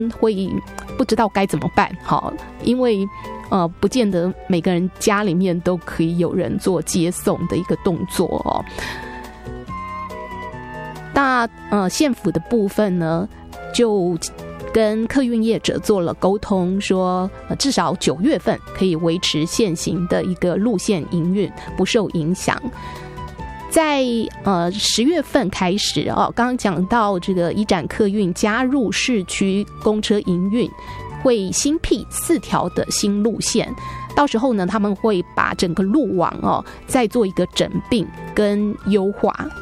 会不知道该怎么办，好，因为不见得每个人家里面都可以有人做接送的一个动作哦。那县府的部分呢，就跟客运业者做了沟通，说至少9月份可以维持现行的一个路线营运，不受影响。在10月份开始刚刚讲到这个移展客运加入市区公车营运，会新辟4条的新路线。到时候呢，他们会把整个路网再做一个整并跟优化。